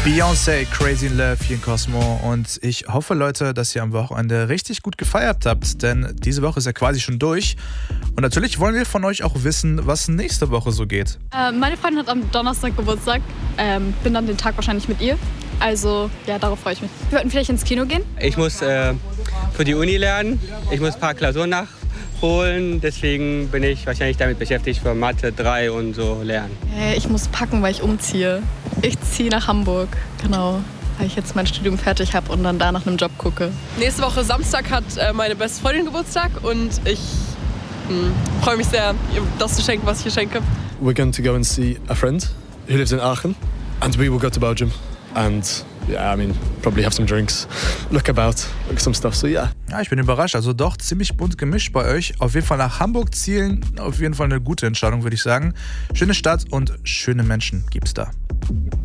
Beyoncé, Crazy in Love hier in Cosmo. Und ich hoffe, Leute, dass ihr am Wochenende richtig gut gefeiert habt, denn diese Woche ist ja quasi schon durch. Und natürlich wollen wir von euch auch wissen, was nächste Woche so geht. Meine Freundin hat am Donnerstag Geburtstag. Bin dann den Tag wahrscheinlich mit ihr. Also, ja, darauf freue ich mich. Wir wollten vielleicht ins Kino gehen. Ich muss für die Uni lernen. Ich muss ein paar Klausuren nachholen. Deswegen bin ich wahrscheinlich damit beschäftigt, für Mathe 3 und so lernen. Ich muss packen, weil ich umziehe. Ich ziehe nach Hamburg, genau. Weil ich jetzt mein Studium fertig habe und dann da nach einem Job gucke. Nächste Woche Samstag hat meine beste Freundin Geburtstag und ich freue mich sehr, ihr das zu schenken, was ich ihr schenke. We're going to go and see a friend who lives in Aachen and we will go to Belgium and yeah, I mean, probably have some drinks, look about, look some stuff, so yeah. Ja, ich bin überrascht, also doch ziemlich bunt gemischt bei euch. Auf jeden Fall nach Hamburg zielen, auf jeden Fall eine gute Entscheidung, würde ich sagen. Schöne Stadt und schöne Menschen gibt's da.